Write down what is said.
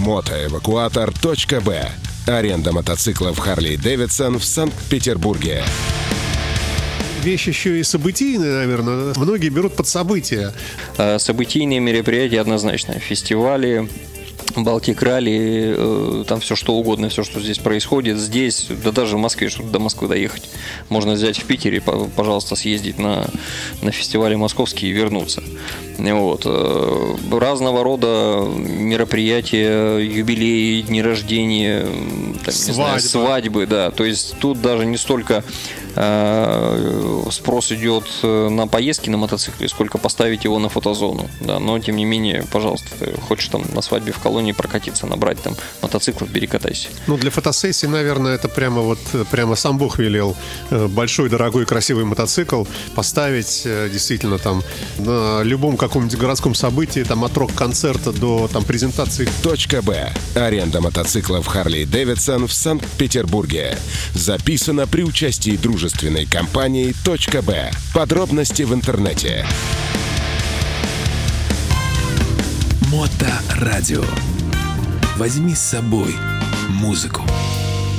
Мотоэвакуатор.б. Аренда мотоциклов Harley-Davidson в Санкт-Петербурге. Вещь еще и событийная, наверное. Многие берут под события. Событийные мероприятия однозначно. Фестивали, Балтик ралли, там все что угодно, все, что здесь происходит. Здесь, да даже в Москве, чтобы до Москвы доехать. Можно взять в Питере, пожалуйста, съездить на фестивали московские и вернуться. Вот. Разного рода мероприятия, юбилеи, дни рождения, свадьбы, да. То есть тут даже не столько спрос идет на поездки на мотоцикле, сколько поставить его на фотозону. Да. Но тем не менее, пожалуйста, ты хочешь там на свадьбе в колонии прокатиться, набрать там мотоцикл, бери, катайся. Ну, для фотосессии, наверное, это прямо сам Бог велел. Большой, дорогой, красивый мотоцикл поставить действительно там на любом каком-нибудь городском событии, там от рок-концерта до там презентации. .б. Аренда мотоциклов Harley-Davidson в Санкт-Петербурге. Записано при участии дружественной компании .б. Подробности в интернете. Моторадио. Возьми с собой музыку.